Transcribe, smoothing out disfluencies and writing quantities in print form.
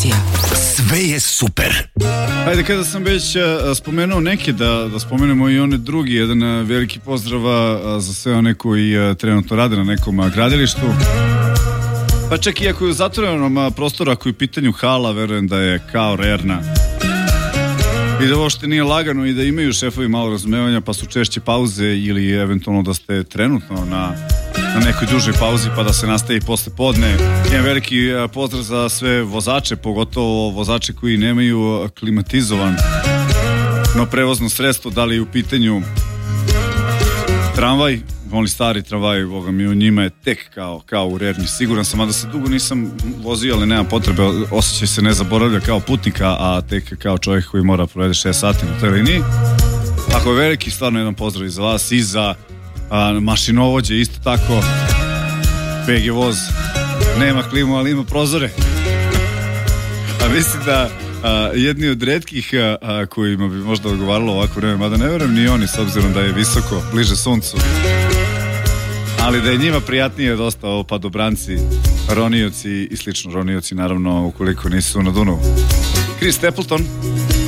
Stacija. Sve je super. Ajde, kada sam već spomenuo neke, da spomenemo i one drugi. Jedan veliki pozdrav za sve one koji trenutno rade na nekom gradilištu. Pa čak i ako je u zatvorenom prostoru, ako je u pitanju hala, verujem da je kao rerna. I da uopšte nije lagano i da imaju šefovi malo razumevanja, pa su češće pauze ili eventualno da ste trenutno na nekoj dužoj pauzi pa da se nastavi posle podne. Jedan veliki pozdrav za sve vozače, pogotovo vozače koji nemaju klimatizovan prevozno sredstvo, da li je u pitanju tramvaj, oni stari tramvaj, boga mi, u njima je tek kao u rerni. Siguran sam, mada se dugo nisam vozio, ali nema potrebe, osjećaj se ne zaboravlja kao putnika, a tek kao čovjek koji mora provede 6 sati na toj liniji. Ako je veliki, stvarno jedan pozdrav i za vas i za mašinovođe, isto tako. BG voz nema klimu, ali ima prozore. A mislim da jedni od retkih kojima bi možda odgovaralo ovako vreme, mada ne verujem ni oni, s obzirom da je visoko, bliže suncu, ali da je njima prijatnije dosta ovo padobranci, ronioci i slično. Ronioci naravno ukoliko nisu na Dunavu. Chris Stapleton